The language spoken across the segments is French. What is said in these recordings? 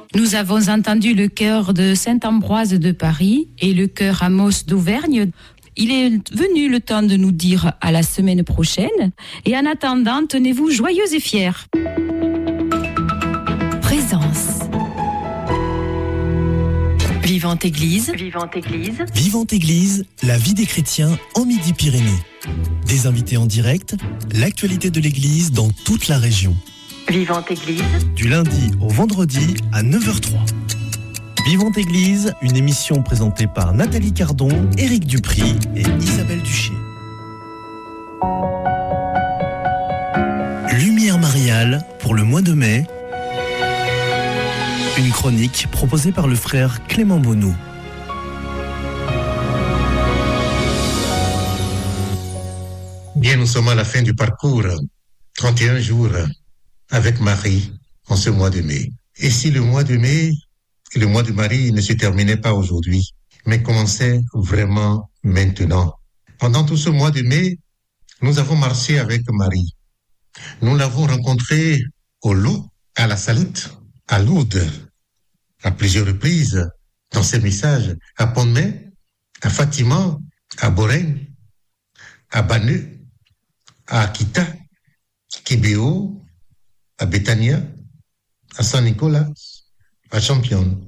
Nous avons entendu le chœur de Saint-Ambroise de Paris et le chœur Amos d'Auvergne. Il est venu le temps de nous dire à la semaine prochaine. Et en attendant, tenez-vous joyeux et fiers. Présence. Vivante Église. Vivante Église. Vivante Église, la vie des chrétiens en Midi-Pyrénées. Des invités en direct, l'actualité de l'Église dans toute la région. Vivante Église. Du lundi au vendredi à 9h03. Vivante Église, une émission présentée par Nathalie Cardon, Éric Dupry et Isabelle Duché. Lumière mariale pour le mois de mai. Une chronique proposée par le frère Clément Bonneau. Bien, nous sommes à la fin du parcours, 31 jours avec Marie en ce mois de mai. Et si le mois de mai, le mois de Marie ne se terminait pas aujourd'hui, mais commençait vraiment maintenant. Pendant tout ce mois de mai, nous avons marché avec Marie. Nous l'avons rencontrée au lot, à la Salite, à Lourdes, à plusieurs reprises, dans ses messages, à Pont-de-Mai, à Fatima, à Borène, à Banneux, à Akita, Kibéo, à Béthania, à Saint-Nicolas, à Championne.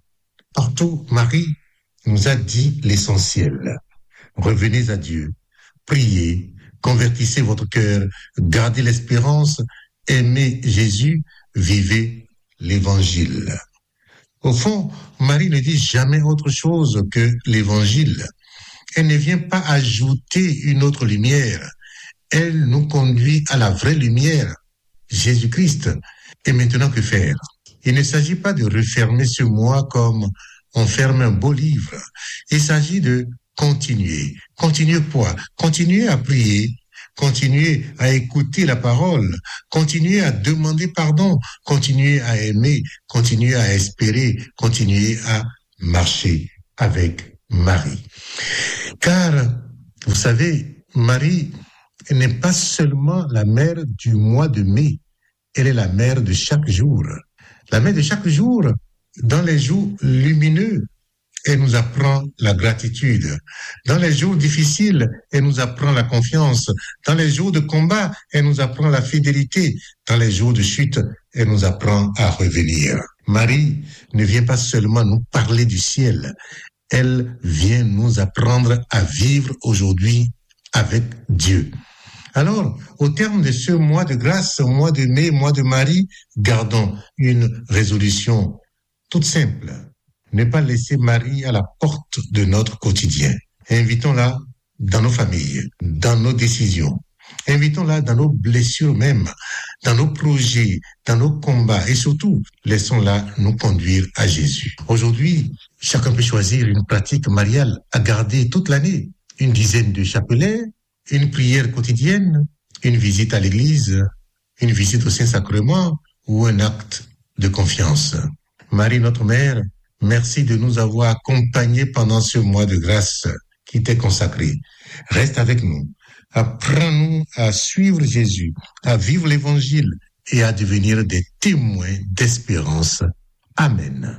Partout, Marie nous a dit l'essentiel. Revenez à Dieu, priez, convertissez votre cœur, gardez l'espérance, aimez Jésus, vivez l'évangile. Au fond, Marie ne dit jamais autre chose que l'évangile. Elle ne vient pas ajouter une autre lumière. Elle nous conduit à la vraie lumière, Jésus-Christ. Et maintenant, que faire? Il ne s'agit pas de refermer ce mois comme on ferme un beau livre. Il s'agit de continuer. Continuer quoi? Continuer à prier, continuer à écouter la parole, continuer à demander pardon, continuer à aimer, continuer à espérer, continuer à marcher avec Marie. Car, vous savez, Marie n'est pas seulement la mère du mois de mai, elle est la mère de chaque jour. La mère de chaque jour, dans les jours lumineux, elle nous apprend la gratitude. Dans les jours difficiles, elle nous apprend la confiance. Dans les jours de combat, elle nous apprend la fidélité. Dans les jours de chute, elle nous apprend à revenir. Marie ne vient pas seulement nous parler du ciel, elle vient nous apprendre à vivre aujourd'hui avec Dieu. Alors, au terme de ce mois de grâce, mois de mai, mois de Marie, gardons une résolution toute simple. Ne pas laisser Marie à la porte de notre quotidien. Invitons-la dans nos familles, dans nos décisions. Invitons-la dans nos blessures même, dans nos projets, dans nos combats et surtout, laissons-la nous conduire à Jésus. Aujourd'hui, chacun peut choisir une pratique mariale à garder toute l'année. Une dizaine de chapelets, une prière quotidienne, une visite à l'église, une visite au Saint-Sacrement ou un acte de confiance. Marie, notre mère, merci de nous avoir accompagnés pendant ce mois de grâce qui t'est consacré. Reste avec nous. Apprends-nous à suivre Jésus, à vivre l'évangile et à devenir des témoins d'espérance. Amen.